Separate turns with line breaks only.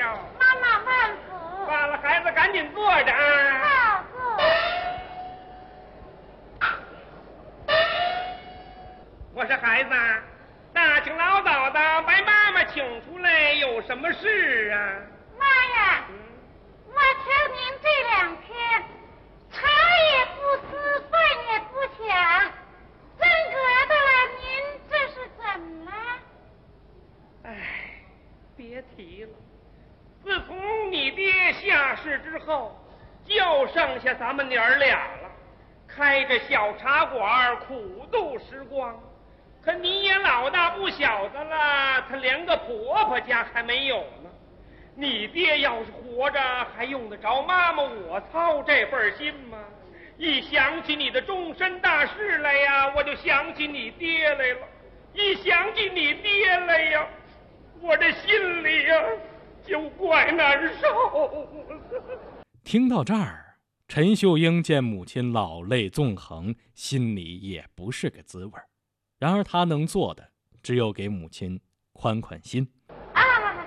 哟。
妈妈慢福。
罢了，孩子赶紧坐着啊。
好，坐。
我说孩子，大清老早的把妈妈请出来，有什么事啊？
妈呀，我瞧您这两天茶也不思，饭也不想，真格的了，您这是怎么了？
哎，别提了，自从你爹下世之后，就剩下咱们娘儿俩了，开着小茶馆苦度时光。可你也老大不小的了，他连个婆婆家还没有呢。你爹要是活着，还用得着妈妈我操这份心吗？一想起你的终身大事来呀，我就想起你爹来了；一想起你爹来呀，我这心里呀就怪难受。
听到这儿，陈秀英见母亲老泪纵横，心里也不是个滋味。然而他能做的只有给母亲宽宽心。